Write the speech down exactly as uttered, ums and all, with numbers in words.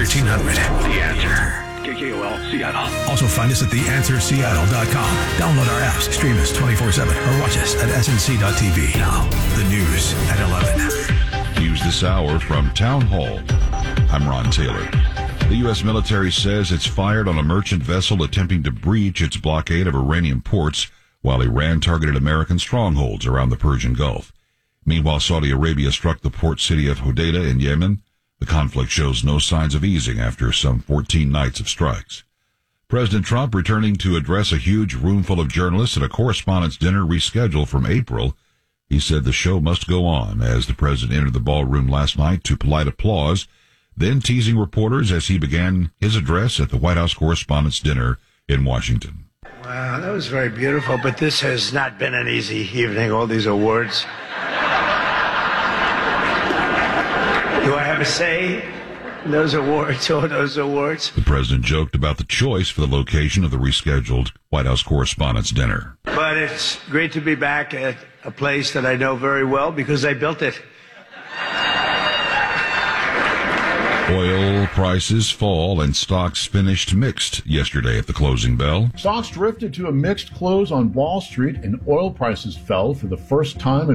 thirteen hundred. The Answer. K K O L, Seattle. Also find us at the answer seattle dot com. Download our apps, stream us twenty-four seven, or watch us at S N C dot T V. Now, the news at eleven. News this hour from Town Hall. I'm Ron Taylor. The U S military says it's fired on a merchant vessel attempting to breach its blockade of Iranian ports while Iran targeted American strongholds around the Persian Gulf. Meanwhile, Saudi Arabia struck the port city of Hodeidah in Yemen. The conflict shows no signs of easing after some fourteen nights of strikes. President Trump returning to address a huge room full of journalists at a correspondents' dinner rescheduled from April. He said the show must go on as the president entered the ballroom last night to polite applause, then teasing reporters as he began his address at the White House Correspondents' Dinner in Washington. Wow, that was very beautiful, but this has not been an easy evening, all these awards. Do I have a say in those awards, all those awards? The president joked about the choice for the location of the rescheduled White House Correspondents' Dinner. But it's great to be back at a place that I know very well because I built it. Oil prices fall and stocks finished mixed yesterday at the closing bell. Stocks drifted to a mixed close on Wall Street and oil prices fell for the first time